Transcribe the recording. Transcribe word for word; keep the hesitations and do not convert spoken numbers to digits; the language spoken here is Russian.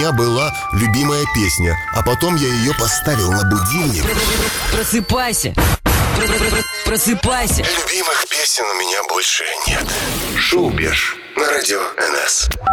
меня была любимая песня, а потом я ее поставил на будильник. Просыпайся. Просыпайся. Любимых песен у меня больше нет. Шоу «Беж» на радио эн эс.